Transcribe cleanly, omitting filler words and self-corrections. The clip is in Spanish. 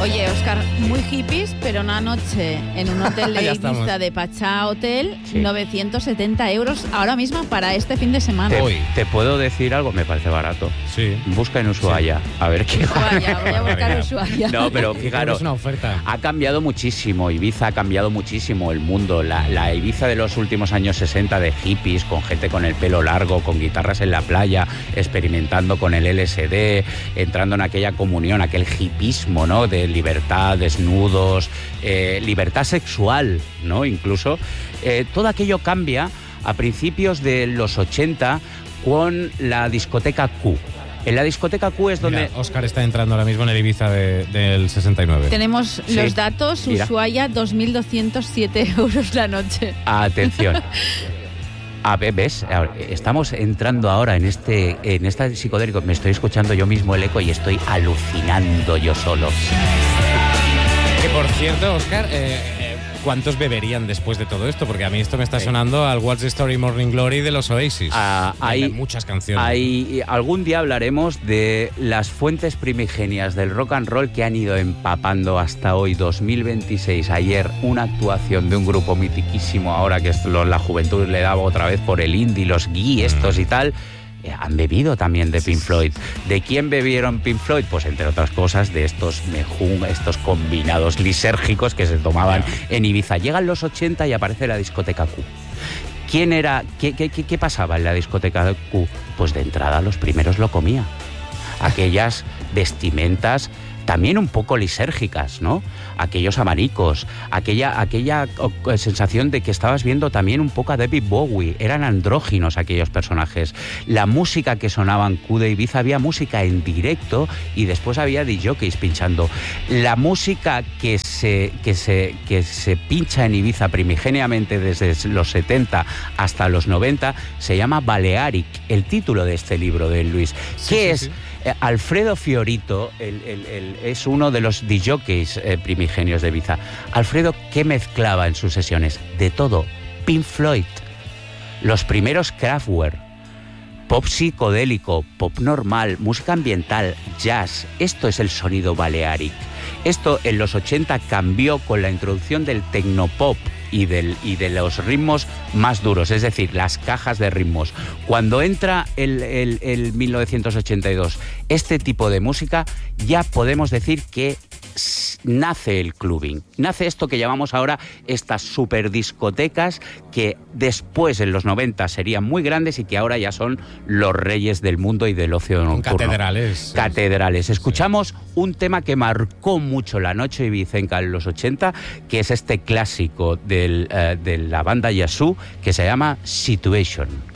Oye, Óscar, muy hippies, pero una noche en un hotel de Ibiza de Pachá Hotel, sí. 970 euros ahora mismo para este fin de semana. ¿Te puedo decir algo? Me parece barato. Sí. Busca en Ushuaia, sí. A ver qué... Ushuaia, voy a buscar Ushuaia. No, pero fijaros, es una oferta. Ha cambiado muchísimo, Ibiza ha cambiado muchísimo el mundo. La Ibiza de los últimos años 60 de hippies, con gente con el pelo largo, con guitarras en la playa, experimentando con el LSD, entrando en aquella comunión, aquel hippismo, ¿no? De libertad, desnudos, libertad sexual, ¿no? Incluso. Todo aquello cambia a principios de los 80 con la discoteca Q. En la discoteca Q es donde... Mira, Óscar está entrando ahora mismo en el Ibiza del 69. Tenemos los datos, Ushuaia, 2.207 euros la noche. Atención. A ver, ¿ves? Estamos entrando ahora en este psicodélico. Me estoy escuchando yo mismo el eco y estoy alucinando yo solo. Que por cierto, Óscar, ¿cuántos beberían después de todo esto? Porque a mí esto me está sonando al What's the Story Morning Glory de los Oasis. Hay muchas canciones. Algún día hablaremos de las fuentes primigenias del rock and roll que han ido empapando hasta hoy, 2026. Ayer, una actuación de un grupo mitiquísimo, ahora que la juventud le daba otra vez por el indie, los gui estos y tal... Han bebido también de Pink Floyd. ¿De quién bebieron Pink Floyd? Pues entre otras cosas de estos mejún, estos combinados lisérgicos que se tomaban en Ibiza. Llegan los 80 y aparece la discoteca Q. ¿Quién era? ¿Qué pasaba en la discoteca Q? Pues de entrada los primeros lo comía. Aquellas vestimentas también un poco lisérgicas, ¿no? Aquellos abanicos, aquella sensación de que estabas viendo también un poco a David Bowie. Eran andróginos aquellos personajes. La música que sonaba en Q de Ibiza, había música en directo y después había DJs pinchando. La música que se pincha en Ibiza primigeniamente desde los 70 hasta los 90 se llama Balearic, el título de este libro de Luis. ¿Qué es? Alfredo Fiorito es uno de los DJs primigenios de Ibiza. Alfredo, ¿qué mezclaba en sus sesiones? De todo. Pink Floyd, los primeros Kraftwerk, pop psicodélico, pop normal, música ambiental, jazz. Esto es el sonido Balearic. Esto en los 80 cambió con la introducción del tecnopop y de los ritmos más duros, es decir, las cajas de ritmos. Cuando entra el 1982 este tipo de música, ya podemos decir que nace el clubbing, nace esto que llamamos ahora estas superdiscotecas que después en los 90 serían muy grandes y que ahora ya son los reyes del mundo y del ocio nocturno. Catedrales. Catedrales. Escuchamos un tema que marcó mucho la noche ibicenca en los 80, que es este clásico de la banda Yazoo, que se llama Situation.